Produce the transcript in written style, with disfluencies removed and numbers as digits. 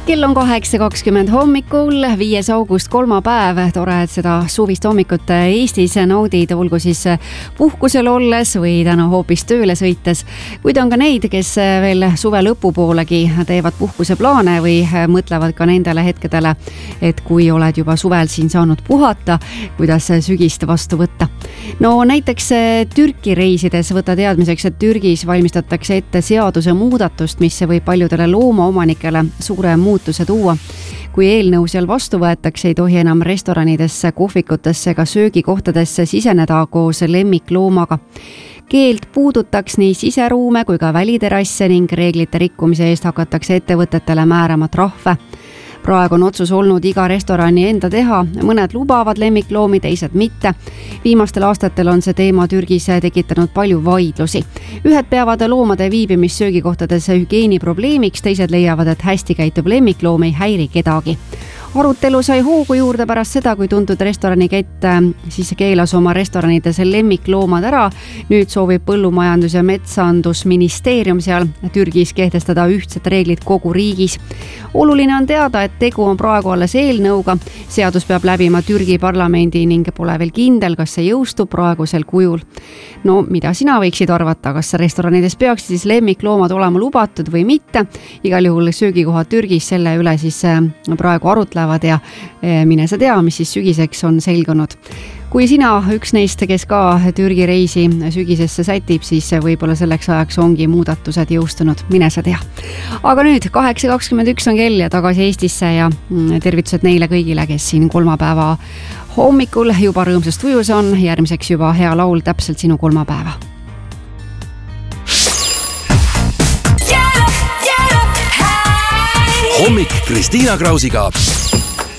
Kell on 8.20 hommikul, 5. august, kolmapäev. Tore, et seda suvist hommikut Eestis naudid, olgu siis puhkusel olles või täna hoopis tööle sõites. Kuid on ka neid, kes veel suve lõpupoolegi teevad puhkuseplaane või mõtlevad ka nendele hetkedele, et kui oled juba suvel siin saanud puhata, kuidas sügist vastu võtta. No näiteks Türki reisides võta teadmiseks, et Türgis valmistatakse ette seaduse muudatust, mis võib paljudele loomaomanikele suure muutuse tuua. Kui eelnõu seal vastu võetakse, ei tohi enam restoranidesse, kohvikutesse ega söögikohtadesse siseneda koos lemmikloomaga. Keeld puudutaks nii siseruume kui ka väliterasse ning reeglite rikkumise eest hakatakse ettevõtetele määrama trahve. Praegu on otsus olnud iga restorani enda teha, mõned lubavad lemmikloomi, teised mitte. Viimastel aastatel on see teema Türgis tekitanud palju vaidlusi. Ühed peavad loomade viibimist söögikohtades hügieeniprobleemiks, teised leiavad, et hästi käitub lemmikloom ei häiri kedagi. Arutelu sai hoogu juurde pärast seda, kui tuntud restoranikett siis keelas oma restoranides lemmikloomad ära. Nüüd soovib põllumajandus- ja metsandusministeerium seal Türgis kehtestada ühtsed reeglid kogu riigis. Oluline on teada, et tegu on praegu alles eelnõuga. Seadus peab läbima Türgi parlamendi ning pole veel kindel, kas see jõustub praegusel kujul. No, mida sina võiksid arvata, kas restoranides peaksid siis lemmikloomad olema lubatud või mitte? Igal juhul söögikohad Türgis selle üle siis praegu arutlevad ja mine sa tea, mis siis sügiseks on selgunud. Kui sina üks neist, kes ka Türgi reisi sügisesse sätib, siis võib-olla selleks ajaks ongi muudatused jõustunud, mine sa tea. Aga nüüd 8.21 on kell ja tagasi Eestisse ja tervitused neile kõigile, kes siin kolmapäeva hommikul juba rõõmsast tujus on. Järgmiseks juba hea laul täpselt sinu kolmapäeva. Hommik Kristiina Krausiga.